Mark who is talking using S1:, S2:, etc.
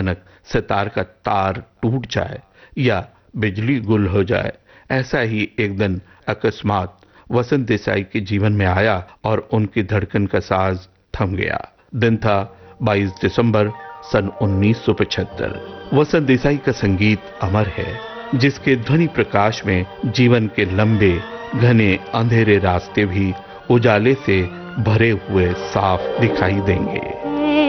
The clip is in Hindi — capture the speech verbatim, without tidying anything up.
S1: अचानक सितार का तार टूट जाए या बिजली गुल हो जाए, ऐसा ही एक दिन अकस्मात वसंत देसाई के जीवन में आया और उनकी धड़कन का साज थम गया। दिन था बाईस दिसंबर सन उन्नीस सौ पचहत्तर। वसंत देसाई का संगीत अमर है, जिसके ध्वनि प्रकाश में जीवन के लंबे घने अंधेरे रास्ते भी उजाले से भरे हुए साफ दिखाई देंगे।